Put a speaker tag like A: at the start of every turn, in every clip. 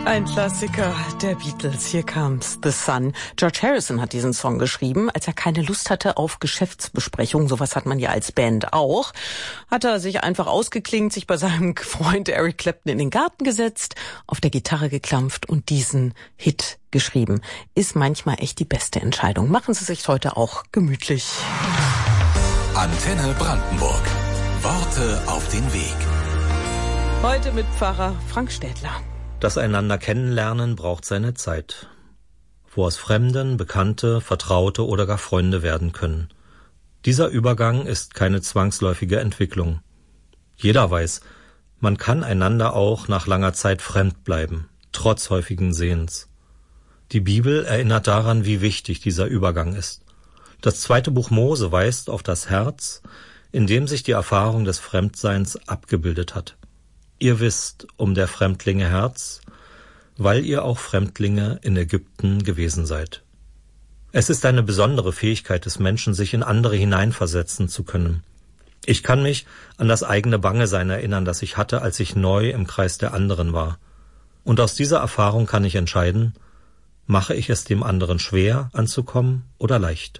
A: Ein Klassiker der Beatles, Here Comes the Sun. George Harrison hat diesen Song geschrieben, als er keine Lust hatte auf Geschäftsbesprechungen. Sowas hat man ja als Band auch. Hat er sich einfach ausgeklingt, sich bei seinem Freund Eric Clapton in den Garten gesetzt, auf der Gitarre geklampft und diesen Hit geschrieben. Ist manchmal echt die beste Entscheidung. Machen Sie sich heute auch gemütlich.
B: Antenne Brandenburg. Worte auf den Weg.
A: Heute mit Pfarrer Frank Städtler.
C: Das einander kennenlernen braucht seine Zeit, wo aus Fremden Bekannte, Vertraute oder gar Freunde werden können. Dieser Übergang ist keine zwangsläufige Entwicklung. Jeder weiß, man kann einander auch nach langer Zeit fremd bleiben, trotz häufigen Sehens. Die Bibel erinnert daran, wie wichtig dieser Übergang ist. Das 2. Buch Mose weist auf das Herz, in dem sich die Erfahrung des Fremdseins abgebildet hat. Ihr wisst um der Fremdlinge Herz, weil ihr auch Fremdlinge in Ägypten gewesen seid. Es ist eine besondere Fähigkeit des Menschen, sich in andere hineinversetzen zu können. Ich kann mich an das eigene Bangesein erinnern, das ich hatte, als ich neu im Kreis der anderen war. Und aus dieser Erfahrung kann ich entscheiden, mache ich es dem anderen schwer anzukommen oder leicht.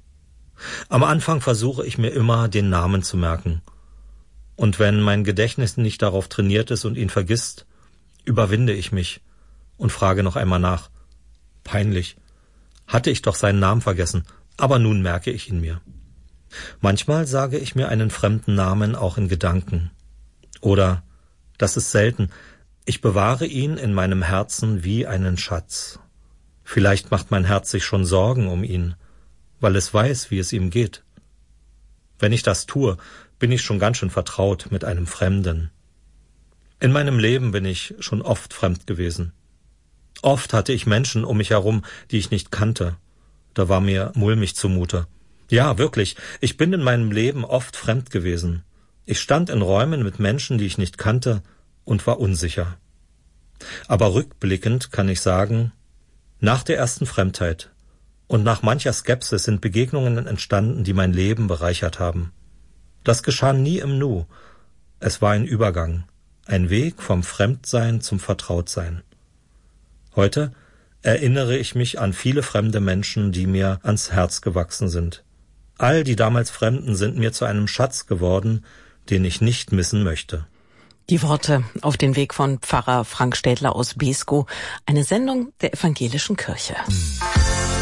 C: Am Anfang versuche ich mir immer, den Namen zu merken. Und wenn mein Gedächtnis nicht darauf trainiert ist und ihn vergisst, überwinde ich mich und frage noch einmal nach. Peinlich. Hatte ich doch seinen Namen vergessen, aber nun merke ich ihn mir. Manchmal sage ich mir einen fremden Namen auch in Gedanken. Oder, das ist selten, ich bewahre ihn in meinem Herzen wie einen Schatz. Vielleicht macht mein Herz sich schon Sorgen um ihn, weil es weiß, wie es ihm geht. Wenn ich das tue, bin ich schon ganz schön vertraut mit einem Fremden. In meinem Leben bin ich schon oft fremd gewesen. Oft hatte ich Menschen um mich herum, die ich nicht kannte. Da war mir mulmig zumute. Ja, wirklich, ich bin in meinem Leben oft fremd gewesen. Ich stand in Räumen mit Menschen, die ich nicht kannte, und war unsicher. Aber rückblickend kann ich sagen, nach der ersten Fremdheit und nach mancher Skepsis sind Begegnungen entstanden, die mein Leben bereichert haben. Das geschah nie im Nu. Es war ein Übergang, ein Weg vom Fremdsein zum Vertrautsein. Heute erinnere ich mich an viele fremde Menschen, die mir ans Herz gewachsen sind. All die damals Fremden sind mir zu einem Schatz geworden, den ich nicht missen möchte.
A: Die Worte auf den Weg von Pfarrer Frank Städtler aus Beeskow, eine Sendung der Evangelischen Kirche.